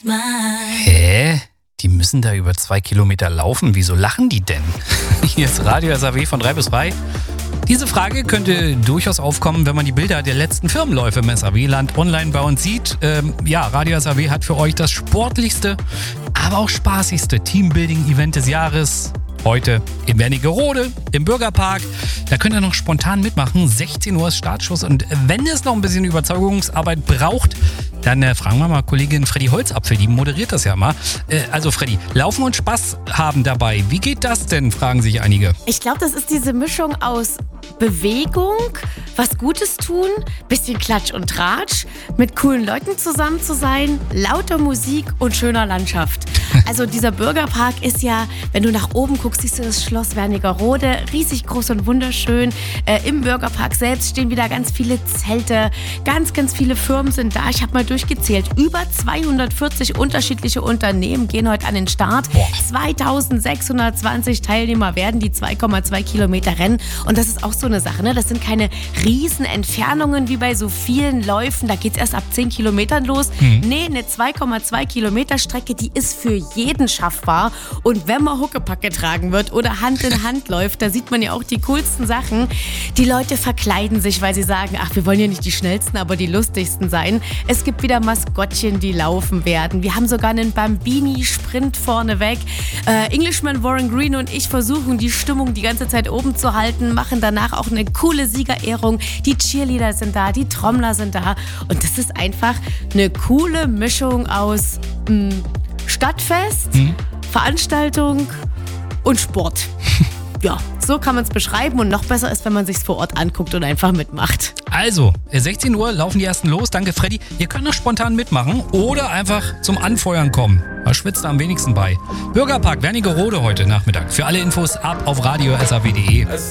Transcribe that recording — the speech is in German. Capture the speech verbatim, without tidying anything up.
Hä? Die müssen da über zwei Kilometer laufen. Wieso lachen die denn? Hier ist Radio S A W von drei bis drei. Diese Frage könnte durchaus aufkommen, wenn man die Bilder der letzten Firmenläufe im S A W-Land online bei uns sieht. Ähm, ja, Radio S A W hat für euch das sportlichste, aber auch spaßigste Teambuilding-Event des Jahres. Heute in Wernigerode im Bürgerpark. Da könnt ihr noch spontan mitmachen. sechzehn Uhr ist Startschuss. Und wenn es noch ein bisschen Überzeugungsarbeit braucht, dann äh, fragen wir mal Kollegin Freddy Holzapfel, die moderiert das ja mal. Äh, also Freddy, laufen und Spaß haben dabei. Wie geht das denn, fragen sich einige. Ich glaube, das ist diese Mischung aus Bewegung, was Gutes tun, bisschen Klatsch und Tratsch, mit coolen Leuten zusammen zu sein, lauter Musik und schöner Landschaft. Also dieser Bürgerpark ist ja, wenn du nach oben guckst, siehst du das Schloss Wernigerode, riesig groß und wunderschön. Äh, Im Bürgerpark selbst stehen wieder ganz viele Zelte, ganz, ganz viele Firmen sind da. Ich habe mal durchgezählt, über zweihundertvierzig unterschiedliche Unternehmen gehen heute an den Start. Boah. zweitausendsechshundertzwanzig Teilnehmer werden die zwei Komma zwei Kilometer rennen. Und das ist auch so eine Sache, ne? Das sind keine riesen Entfernungen wie bei so vielen Läufen. Da geht es erst ab zehn Kilometern los. Mhm. Nee, eine zwei Komma zwei Kilometer Strecke, die ist für jeden schaffbar. Und wenn man Huckepack getragen wird oder Hand in Hand läuft, da sieht man ja auch die coolsten Sachen. Die Leute verkleiden sich, weil sie sagen, ach, wir wollen ja nicht die schnellsten, aber die lustigsten sein. Es gibt wieder Maskottchen, die laufen werden. Wir haben sogar einen Bambini-Sprint vorneweg. Äh, Englishman Warren Green und ich versuchen, die Stimmung die ganze Zeit oben zu halten, machen danach auch eine coole Siegerehrung. Die Cheerleader sind da, die Trommler sind da. Und das ist einfach eine coole Mischung aus mh, Stadtfest, mhm. Veranstaltung und Sport. Ja, so kann man es beschreiben und noch besser ist, wenn man sich es vor Ort anguckt und einfach mitmacht. Also, sechzehn Uhr laufen die ersten los. Danke, Freddy. Ihr könnt noch spontan mitmachen oder einfach zum Anfeuern kommen. Was schwitzt da am wenigsten bei? Bürgerpark Wernigerode heute Nachmittag. Für alle Infos ab auf radio s a w punkt d e.